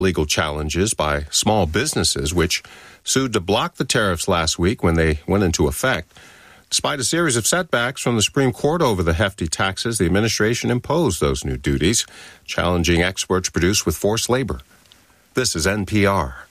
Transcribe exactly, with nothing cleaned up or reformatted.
legal challenges by small businesses, which sued to block the tariffs last week when they went into effect. Despite a series of setbacks from the Supreme Court over the hefty taxes, the administration imposed those new duties, challenging exports produced with forced labor. This is N P R.